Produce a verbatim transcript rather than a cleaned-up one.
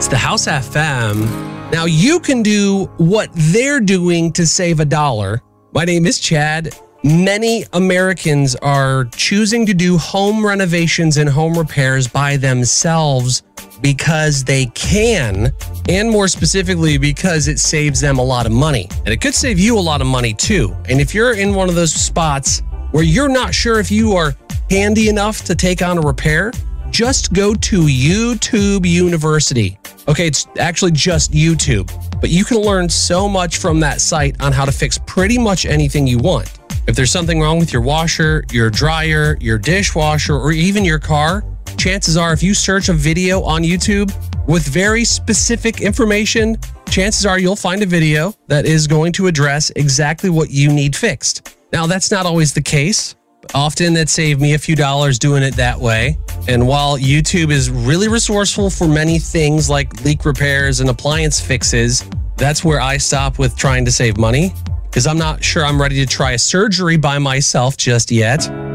the House F M. Now you can do what they're doing to save a dollar. My name is Chad. Many Americans are choosing to do home renovations and home repairs by themselves because they can, and more specifically, because it saves them a lot of money. And it could save you a lot of money too. And if you're in one of those spots where you're not sure if you are handy enough to take on a repair, just go to YouTube University. Okay, it's actually just YouTube, but you can learn so much from that site on how to fix pretty much anything you want. If there's something wrong with your washer, your dryer, your dishwasher, or even your car, chances are if you search a video on YouTube with very specific information, chances are you'll find a video that is going to address exactly what you need fixed. Now, that's not always the case. Often that saved me a few dollars doing it that way. And while YouTube is really resourceful for many things like leak repairs and appliance fixes, that's where I stop with trying to save money, because I'm not sure I'm ready to try a surgery by myself just yet.